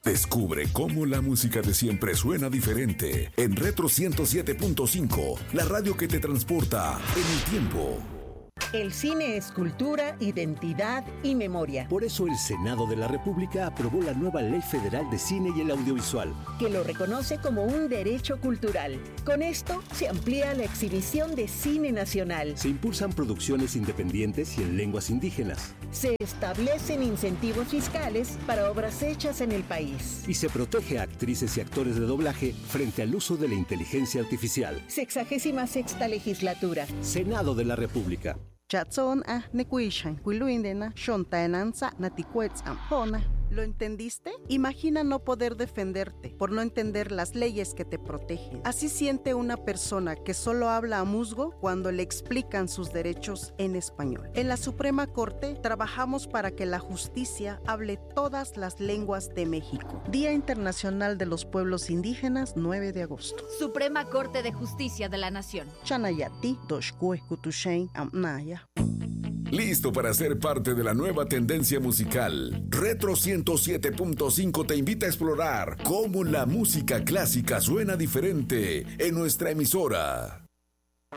Descubre cómo la música de siempre suena diferente en Retro 107.5, la radio que te transporta en el tiempo. El cine es cultura, identidad y memoria. Por eso el Senado de la República aprobó la nueva Ley Federal de Cine y el Audiovisual, que lo reconoce como un derecho cultural. Con esto se amplía la exhibición de cine nacional. Se impulsan producciones independientes y en lenguas indígenas. Se establecen incentivos fiscales para obras hechas en el país. Y se protege a actrices y actores de doblaje frente al uso de la inteligencia artificial. 66ª legislatura. Senado de la República. Chatson nekuishan kuiluindena shontaenanza natikuetzam hona. ¿Lo entendiste? Imagina no poder defenderte por no entender las leyes que te protegen. Así siente una persona que solo habla a musgo cuando le explican sus derechos en español. En la Suprema Corte trabajamos para que la justicia hable todas las lenguas de México. Día Internacional de los Pueblos Indígenas, 9 de agosto. Suprema Corte de Justicia de la Nación. Chanayati, Doshkue, Kutushain, Amnaya. Listo para ser parte de la nueva tendencia musical. Retro 107.5 te invita a explorar cómo la música clásica suena diferente en nuestra emisora.